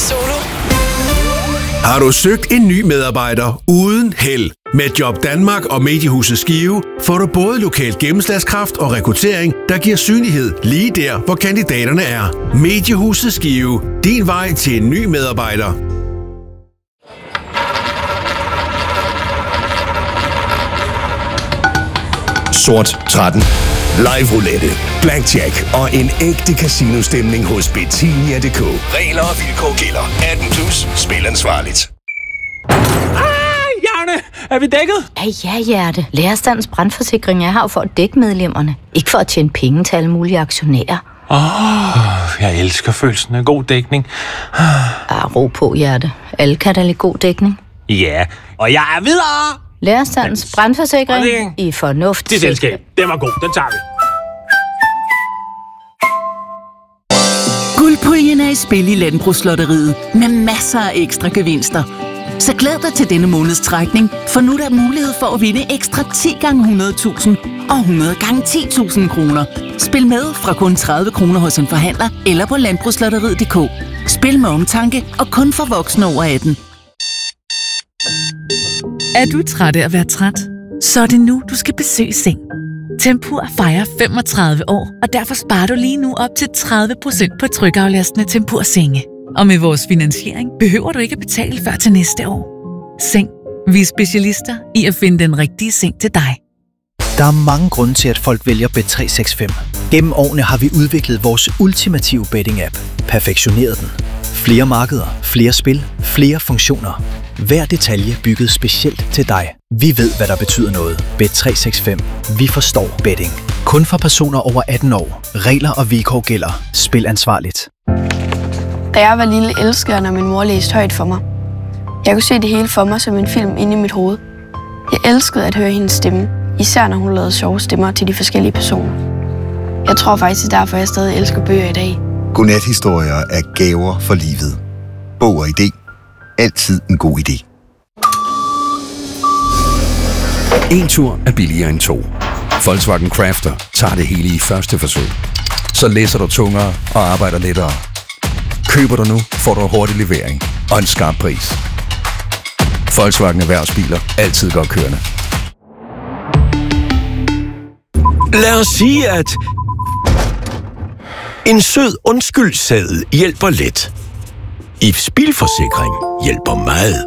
Solo. Har du søgt en ny medarbejder uden held? Med Job Danmark og Mediehuset Skive får du både lokal gennemslagskraft og rekruttering, der giver synlighed lige der, hvor kandidaterne er. Mediehuset Skive. Din vej til en ny medarbejder. Sort 13. Live roulette, blackjack og en ægte casinostemning hos Betinia.dk. Regler og vilkår gælder. 18+. Spil ansvarligt. Jane, er vi dækket? Ja, Hjerte. Lærerstandens brandforsikring er her for at dække medlemmerne. Ikke for at tjene penge til alle mulige aktionærer. Jeg elsker følelsen af god dækning. Ro på, Hjerte. Alle kan da lide god dækning. Ja, og jeg er videre! Lærerstandens brandforsikring i fornuft. Det selskab, den var god, den tager vi. Guldpuljen er i spil i Landbrugslotteriet med masser af ekstra gevinster. Så glæd dig til denne måneds trækning, for nu er der mulighed for at vinde ekstra 10 gange 100.000 og 100 gange 10.000 kroner. Spil med fra kun 30 kroner hos en forhandler eller på landbrugslotteriet.dk. Spil med omtanke og kun for voksne over 18. Er du træt af at være træt? Så er det nu, du skal besøge Seng. Tempur fejrer 35 år, og derfor sparer du lige nu op til 30% på trykaflastende Tempur-senge. Og med vores finansiering behøver du ikke at betale før til næste år. Seng. Vi er specialister i at finde den rigtige seng til dig. Der er mange grunde til, at folk vælger Bet365. Gennem årene har vi udviklet vores ultimative betting-app. Perfektioneret den. Flere markeder, flere spil, flere funktioner. Hver detalje bygget specielt til dig. Vi ved, hvad der betyder noget. Bet365. Vi forstår betting. Kun for personer over 18 år. Regler og vilkår gælder. Spil ansvarligt. Da jeg var lille, elskede jeg, når min mor læste højt for mig. Jeg kunne se det hele for mig som en film inde i mit hoved. Jeg elskede at høre hendes stemme, især når hun lavede sjove stemmer til de forskellige personer. Jeg tror faktisk, det er derfor, jeg stadig elsker bøger i dag. Godnathistorier er gaver for livet. Bog og idé. Altid en god idé. En tur er billigere end to. Volkswagen Crafter tager det hele i første forsøg. Så læser du tungere og arbejder lettere. Køber du nu, får du hurtig levering og en skarp pris. Volkswagen Erhvervsbiler. Altid godt kørende. Lad os sige, at en sød undskyldseddel hjælper lidt. IF's bilforsikring hjælper meget.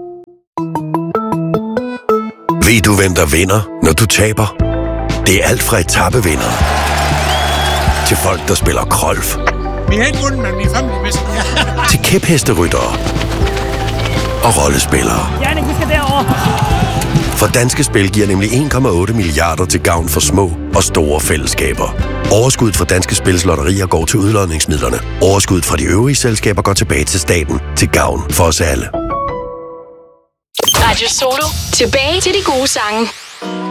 Ved du, hvem der vinder, når du taber? Det er alt fra etappevinder til folk, der spiller golf. Vi har ikke vundet, men vi er familiemester. Til kæphesteryttere og rollespillere. Jannik, vi skal derover. For Danske Spil giver nemlig 1,8 milliarder til gavn for små og store fællesskaber. Overskuddet fra Danske Spils lotterier går til udlodningsmidlerne. Overskuddet fra de øvrige selskaber går tilbage til staten, til gavn for os alle. Radio Solo. Tilbage til de gode sange.